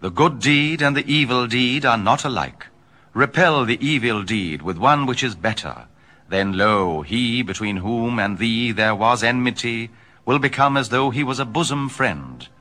The good deed and the evil deed are not alike. Repel the evil deed with one which is better. Then lo, he between whom and thee there was enmity will become as though he was a bosom friend.